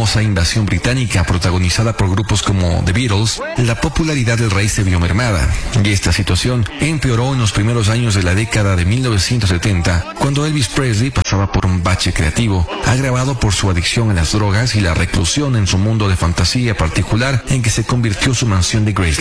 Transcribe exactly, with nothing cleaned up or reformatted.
famosa invasión británica protagonizada por grupos como The Beatles, la popularidad del rey se vio mermada, y esta situación empeoró en los primeros años de la década de mil novecientos setenta, cuando Elvis Presley pasaba por un bache creativo, agravado por su adicción a las drogas y la reclusión en su mundo de fantasía particular en que se convirtió su mansión de Graceland.